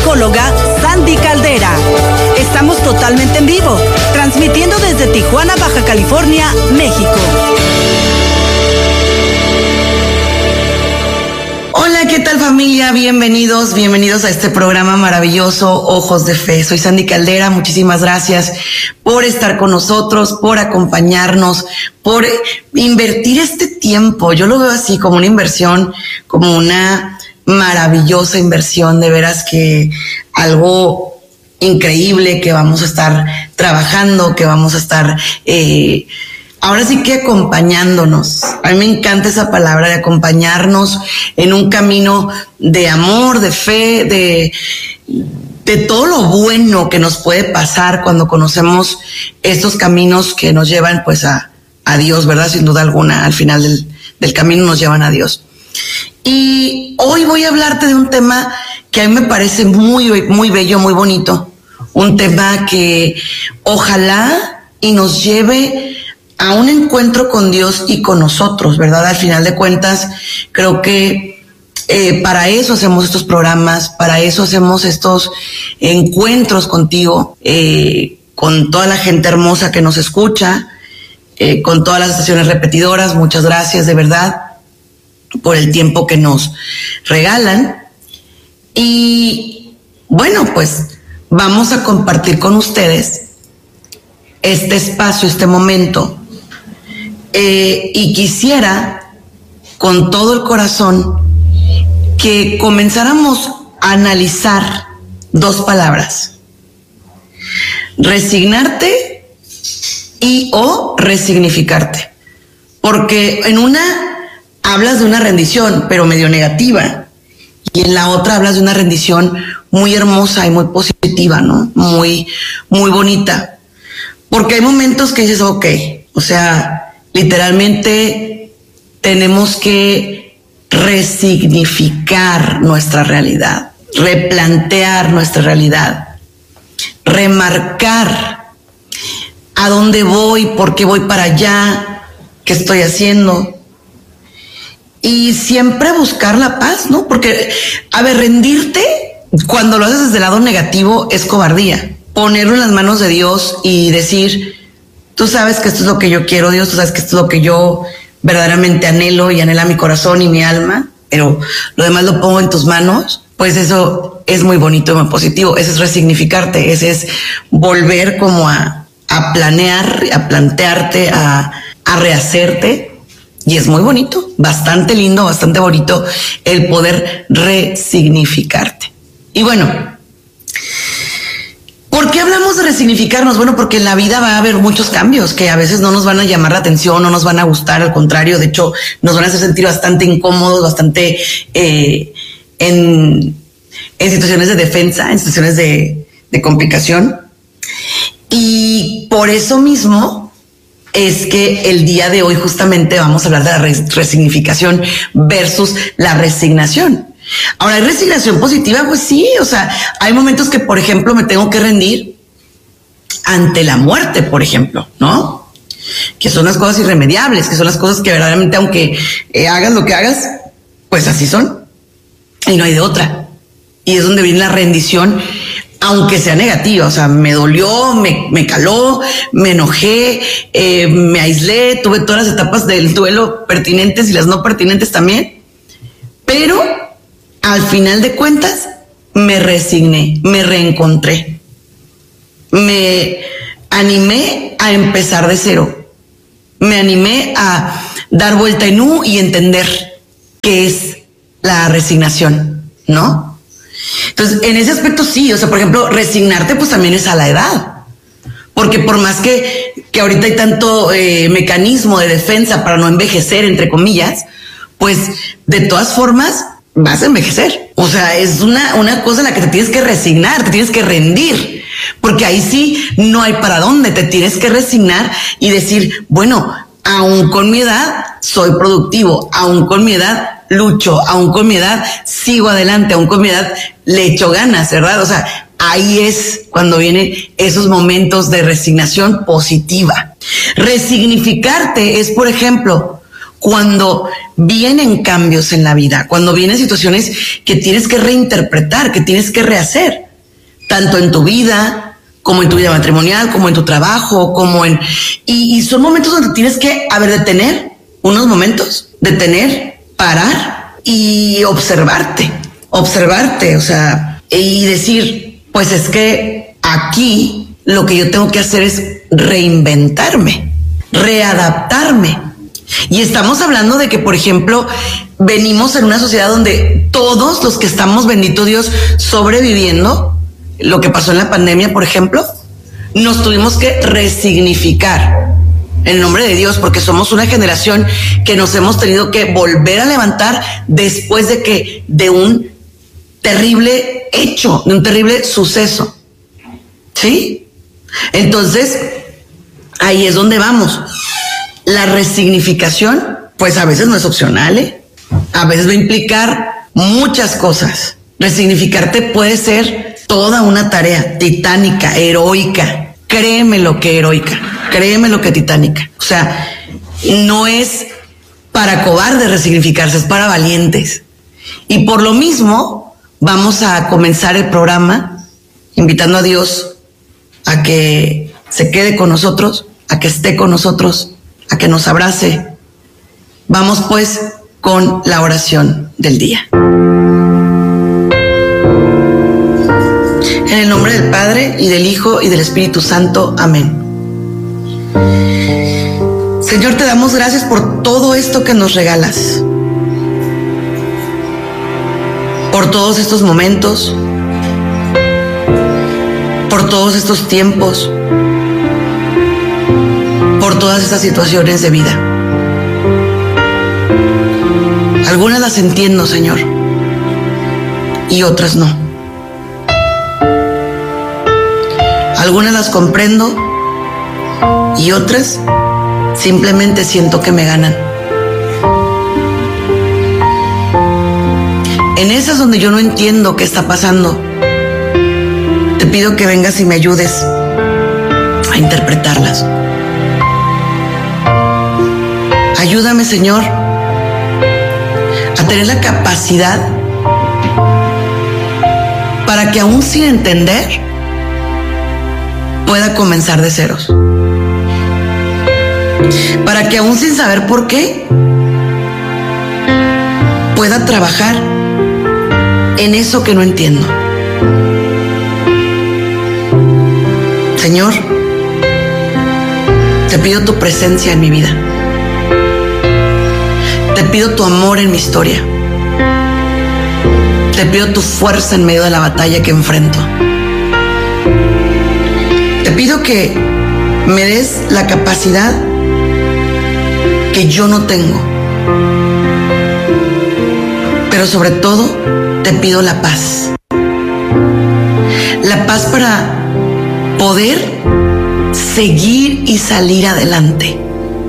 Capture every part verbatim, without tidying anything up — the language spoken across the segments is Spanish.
psicóloga Sandy Caldera. Estamos totalmente en vivo, transmitiendo desde Tijuana, Baja California, México. Hola, ¿qué tal familia? Bienvenidos, bienvenidos a este programa maravilloso, Ojos de Fe. Soy Sandy Caldera, muchísimas gracias por estar con nosotros, por acompañarnos, por invertir este tiempo. Yo lo veo así, como una inversión, como una maravillosa inversión, de veras que algo increíble que vamos a estar trabajando, que vamos a estar... Eh, Ahora sí que acompañándonos. A mí me encanta esa palabra de acompañarnos en un camino de amor, de fe, de, de todo lo bueno que nos puede pasar cuando conocemos estos caminos que nos llevan pues a, a Dios, ¿verdad? Sin duda alguna, al final del, del camino nos llevan a Dios. Y hoy voy a hablarte de un tema que a mí me parece muy, muy bello, muy bonito. Un tema que ojalá y nos lleve a un encuentro con Dios y con nosotros, ¿verdad? Al final de cuentas, creo que eh, para eso hacemos estos programas, para eso hacemos estos encuentros contigo, eh, con toda la gente hermosa que nos escucha, eh, con todas las estaciones repetidoras. Muchas gracias, de verdad, por el tiempo que nos regalan. Y bueno, pues vamos a compartir con ustedes este espacio, este momento. Eh, y quisiera, con todo el corazón, que comenzáramos a analizar dos palabras: resignarte y o resignificarte. Porque en una hablas de una rendición, pero medio negativa, y en la otra hablas de una rendición muy hermosa y muy positiva, ¿no? Muy, muy bonita. Porque hay momentos que dices, ok, o sea, literalmente tenemos que resignificar nuestra realidad, replantear nuestra realidad, remarcar a dónde voy, por qué voy para allá, qué estoy haciendo. Y siempre buscar la paz, ¿no? Porque, a ver, rendirte cuando lo haces desde el lado negativo es cobardía. Ponerlo en las manos de Dios y decir: tú sabes que esto es lo que yo quiero, Dios, tú sabes que esto es lo que yo verdaderamente anhelo y anhela mi corazón y mi alma, pero lo demás lo pongo en tus manos. Pues eso es muy bonito y muy positivo. Ese es resignificarte, ese es volver como a, a planear, a plantearte, a, a rehacerte. Y es muy bonito, bastante lindo, bastante bonito el poder resignificarte. Y bueno, ¿por qué hablamos de resignificarnos? Bueno, porque en la vida va a haber muchos cambios que a veces no nos van a llamar la atención, no nos van a gustar, al contrario, de hecho, nos van a hacer sentir bastante incómodos, bastante eh, en, en situaciones de defensa, en situaciones de, de complicación. Y por eso mismo es que el día de hoy justamente vamos a hablar de la res- resignificación versus la resignación. Ahora, ¿hay resignación positiva? Pues sí, o sea, hay momentos que, por ejemplo, me tengo que rendir ante la muerte, por ejemplo, ¿no? Que son las cosas irremediables, que son las cosas que verdaderamente, aunque eh, hagas lo que hagas, pues así son. Y no hay de otra. Y es donde viene la rendición, aunque sea negativa. O sea, me dolió, me, me caló, me enojé, eh, me aislé, tuve todas las etapas del duelo pertinentes y las no pertinentes también. Pero al final de cuentas, me resigné, me reencontré, me animé a empezar de cero, me animé a dar vuelta en U y entender qué es la resignación, ¿no? Entonces, en ese aspecto sí, o sea, por ejemplo, resignarte pues también es a la edad, porque por más que, que ahorita hay tanto eh, mecanismo de defensa para no envejecer, entre comillas, pues de todas formas vas a envejecer. O sea, es una, una cosa en la que te tienes que resignar, te tienes que rendir, porque ahí sí no hay para dónde, te tienes que resignar y decir, bueno, aún con mi edad soy productivo, aún con mi edad lucho, aún con mi edad sigo adelante, aún con mi edad le echo ganas, ¿verdad? O sea, ahí es cuando vienen esos momentos de resignación positiva. Resignificarte es, por ejemplo, cuando vienen cambios en la vida, cuando vienen situaciones que tienes que reinterpretar, que tienes que rehacer, tanto en tu vida, como en tu vida matrimonial, como en tu trabajo, como en... Y, y son momentos donde tienes que, a ver, detener, unos momentos, detener, parar y observarte, observarte, o sea, y decir, pues es que aquí lo que yo tengo que hacer es reinventarme, readaptarme. Y estamos hablando de que, por ejemplo, venimos en una sociedad donde todos los que estamos, bendito Dios, sobreviviendo, lo que pasó en la pandemia, por ejemplo, nos tuvimos que resignificar en el nombre de Dios, porque somos una generación que nos hemos tenido que volver a levantar después de que, de un terrible hecho, de un terrible suceso. ¿Sí? Entonces, ahí es donde vamos. La resignificación, pues a veces no es opcional, ¿eh? A veces va a implicar muchas cosas. Resignificarte puede ser toda una tarea titánica, heroica. Créeme lo que heroica, créeme lo que titánica. O sea, no es para cobardes resignificarse, es para valientes. Y por lo mismo, vamos a comenzar el programa invitando a Dios a que se quede con nosotros, a que esté con nosotros, a que nos abrace. Vamos pues con la oración del día. En el nombre del Padre, y del Hijo, y del Espíritu Santo. Amén. Señor, te damos gracias por todo esto que nos regalas, por todos estos momentos, por todos estos tiempos, por todas estas situaciones de vida. Algunas las entiendo, Señor, y otras no. Algunas las comprendo y otras simplemente siento que me ganan. En esas donde yo no entiendo qué está pasando, te pido que vengas y me ayudes a interpretarlas. Ayúdame, Señor, a tener la capacidad para que aún sin entender pueda comenzar de ceros. Para que aún sin saber por qué pueda trabajar en eso que no entiendo. Señor, te pido tu presencia en mi vida. Te pido tu amor en mi historia. Te pido tu fuerza en medio de la batalla que enfrento. Te pido que me des la capacidad que yo no tengo. Pero sobre todo, te pido la paz. La paz para poder seguir y salir adelante.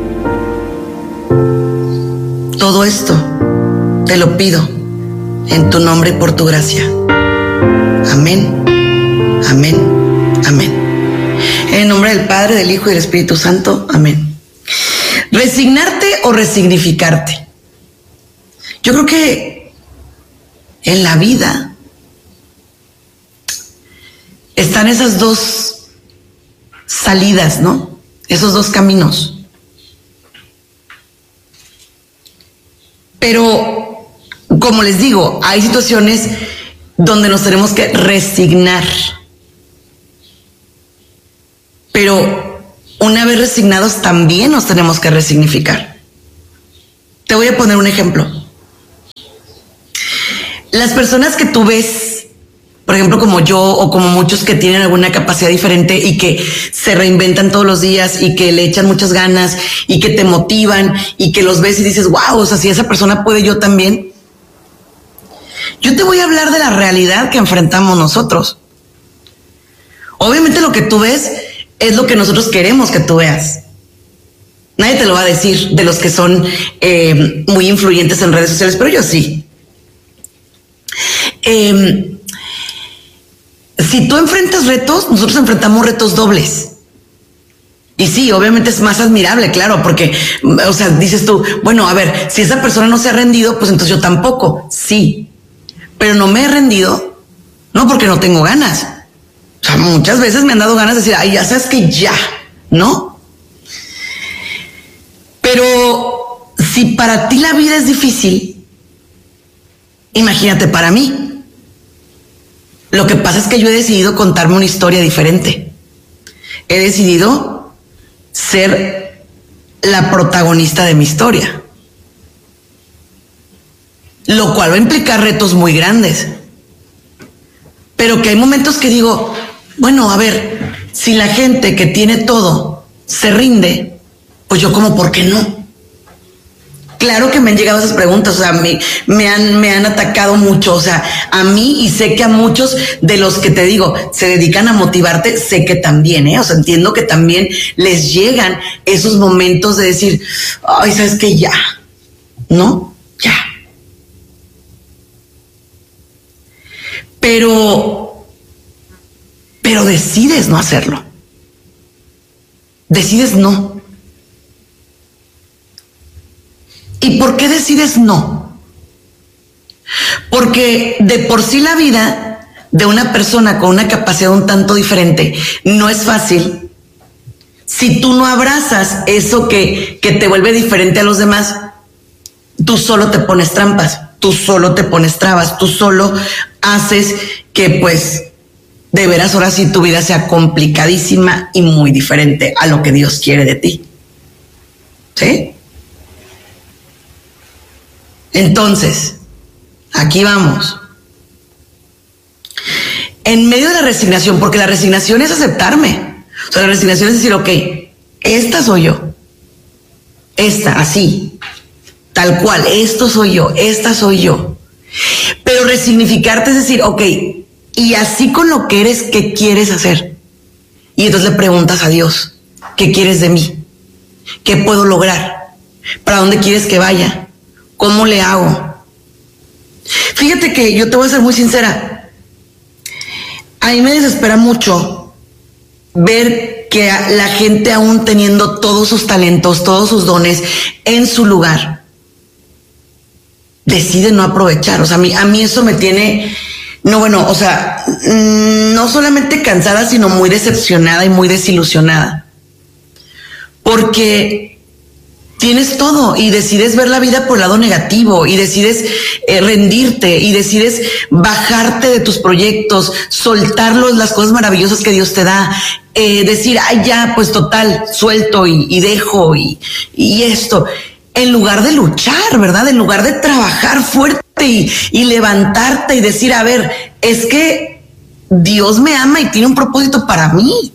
Todo esto te lo pido en tu nombre y por tu gracia. Amén, amén, amén. En el nombre del Padre, del Hijo y del Espíritu Santo. Amén. Resignarte o resignificarte. Yo creo que en la vida están esas dos salidas, ¿no? Esos dos caminos. Pero, como les digo, hay situaciones donde nos tenemos que resignar. Pero una vez resignados también nos tenemos que resignificar. Te voy a poner un ejemplo. Las personas que tú ves, por ejemplo, como yo o como muchos que tienen alguna capacidad diferente y que se reinventan todos los días y que le echan muchas ganas y que te motivan y que los ves y dices, wow, o sea, si esa persona puede, yo también. Yo te voy a hablar de la realidad que enfrentamos nosotros. Obviamente lo que tú ves es lo que nosotros queremos que tú veas. Nadie te lo va a decir de los que son eh, muy influyentes en redes sociales, pero yo sí. Eh, si tú enfrentas retos, nosotros enfrentamos retos dobles. Y sí, obviamente es más admirable, claro, porque, o sea, dices tú, bueno, a ver, si esa persona no se ha rendido, pues entonces yo tampoco. Sí, pero no me he rendido, no porque no tengo ganas. O sea, muchas veces me han dado ganas de decir, ay, ya sabes que ya, ¿no? Pero si para ti la vida es difícil, imagínate para mí. Lo que pasa es que yo he decidido contarme una historia diferente. He decidido ser la protagonista de mi historia, lo cual va a implicar retos muy grandes, pero que hay momentos que digo, bueno, a ver, si la gente que tiene todo se rinde, pues yo como, ¿por qué no? Claro que me han llegado esas preguntas, o sea, me, me, han, me han atacado mucho, o sea, a mí, y sé que a muchos de los que te digo, se dedican a motivarte, sé que también, ¿eh? O sea, entiendo que también les llegan esos momentos de decir, ay, ¿sabes qué? Ya, ¿no? Ya. Pero, pero decides no hacerlo. Decides no. ¿Y por qué decides no? Porque de por sí la vida de una persona con una capacidad un tanto diferente no es fácil si tú no abrazas eso que, que te vuelve diferente a los demás. Tú solo te pones trampas, tú solo te pones trabas, tú solo haces que pues de veras ahora sí tu vida sea complicadísima y muy diferente a lo que Dios quiere de ti. ¿Sí? Entonces, aquí vamos. En medio de la resignación, porque la resignación es aceptarme. O sea, la resignación es decir, ok, esta soy yo. Esta, así. Tal cual, esto soy yo, esta soy yo. Pero resignificarte es decir, ok, y así con lo que eres, ¿qué quieres hacer? Y entonces le preguntas a Dios, ¿qué quieres de mí? ¿Qué puedo lograr? ¿Para dónde quieres que vaya? ¿Cómo le hago? Fíjate que yo te voy a ser muy sincera. A mí me desespera mucho ver que la gente, aún teniendo todos sus talentos, todos sus dones en su lugar, decide no aprovechar. O sea, a mí, a mí eso me tiene, no, bueno, o sea, no solamente cansada, sino muy decepcionada y muy desilusionada. Porque tienes todo y decides ver la vida por el lado negativo y decides eh, rendirte y decides bajarte de tus proyectos, soltar las cosas maravillosas que Dios te da, eh, decir, ay, ya, pues total, suelto y, y dejo y, y esto, en lugar de luchar, ¿verdad? En lugar de trabajar fuerte y, y levantarte y decir, a ver, es que Dios me ama y tiene un propósito para mí.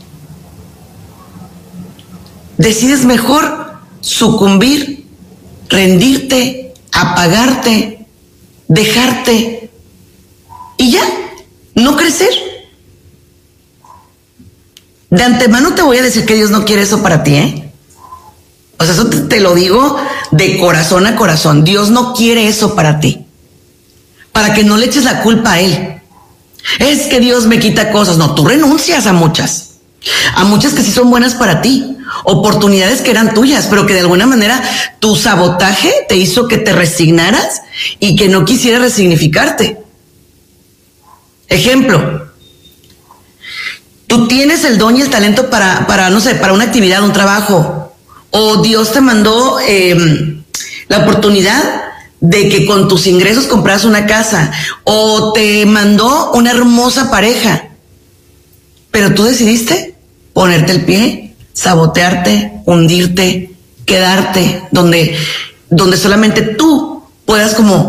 Decides mejor sucumbir, rendirte, apagarte, dejarte y ya, no crecer. De antemano te voy a decir que Dios no quiere eso para ti, ¿eh? O sea, eso te, te lo digo de corazón a corazón. Dios no quiere eso para ti, para que no le eches la culpa a Él. Es que Dios me quita cosas. No, tú renuncias a muchas, a muchas que sí son buenas para ti. Oportunidades que eran tuyas, pero que de alguna manera tu sabotaje te hizo que te resignaras y que no quisieras resignificarte. Ejemplo, tú tienes el don y el talento para, para no sé, para una actividad, un trabajo, o Dios te mandó eh, la oportunidad de que con tus ingresos compras una casa, o te mandó una hermosa pareja, pero tú decidiste ponerte el pie, sabotearte, hundirte, quedarte donde, donde solamente tú puedas como